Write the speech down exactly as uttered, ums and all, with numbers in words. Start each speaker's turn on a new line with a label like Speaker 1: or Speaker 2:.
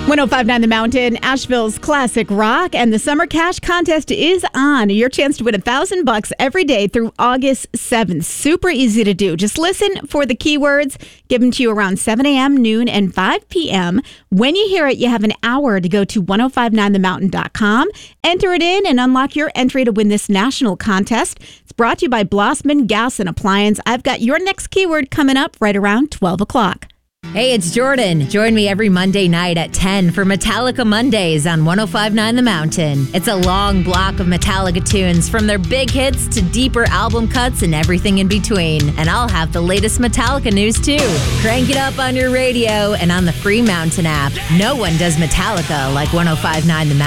Speaker 1: one oh five point nine The Mountain, Asheville's classic rock, and the Summer Cash Contest is on. Your chance to win a thousand bucks every day through August seventh. Super easy to do. Just listen for the keywords, give them to you around seven a.m., noon, and five p.m. When you hear it, you have an hour to go to ten fifty-nine the mountain dot com, enter it in, and unlock your entry to win this national contest. It's brought to you by Blossman Gas and Appliance. I've got your next keyword coming up right around twelve o'clock.
Speaker 2: Hey, it's Jordan. Join me every Monday night at ten for Metallica Mondays on ten fifty-nine The Mountain. It's a long block of Metallica tunes, from their big hits to deeper album cuts and everything in between. And I'll have the latest Metallica news too. Crank it up on your radio and on the free Mountain app. No one does Metallica like ten fifty-nine The Mountain.